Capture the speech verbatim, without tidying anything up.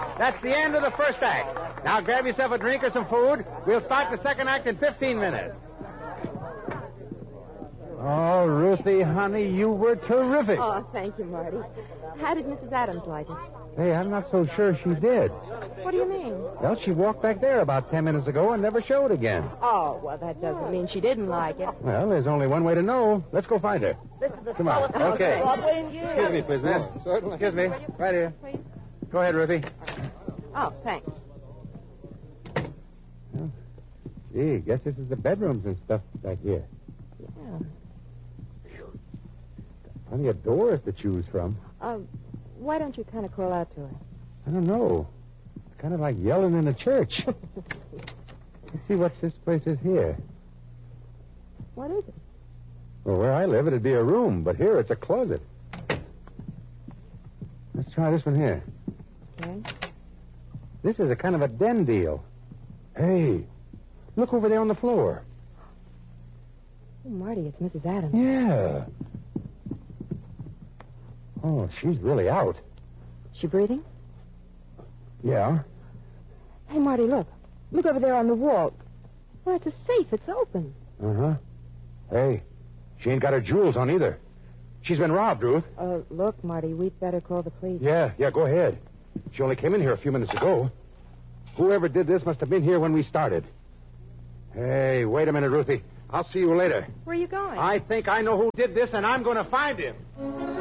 that's the end of the first act. Now grab yourself a drink or some food. We'll start the second act in fifteen minutes. Oh, Ruthie, honey, you were terrific. Oh, thank you, Marty. How did Missus Adams like it? Hey, I'm not so sure she did. What do you mean? Well, she walked back there about ten minutes ago and never showed again. Oh, well, that doesn't mean she didn't like it. Well, there's only one way to know. Let's go find her. This is the Come on. Okay. Excuse me, please, ma'am. Oh, certainly. Excuse me. Right here. Please. Go ahead, Ruthie. Oh, thanks. Well, gee, guess this is the bedrooms and stuff back here. Yeah. Plenty of doors to choose from. Uh, why don't you kind of crawl out to her? I don't know. It's kind of like yelling in a church. Let's see what this place is here. What is it? Well, where I live, it'd be a room, but here it's a closet. Let's try this one here. Okay. This is a kind of a den deal. Hey, look over there on the floor. Oh, Marty, it's Missus Adams. Yeah. Oh, she's really out. She breathing? Yeah. Hey, Marty, look. Look over there on the wall. Well, it's a safe. It's open. Uh-huh. Hey, she ain't got her jewels on either. She's been robbed, Ruth. Uh, look, Marty, we'd better call the police. Yeah, yeah, go ahead. She only came in here a few minutes ago. Whoever did this must have been here when we started. Hey, wait a minute, Ruthie. I'll see you later. Where are you going? I think I know who did this, and I'm going to find him.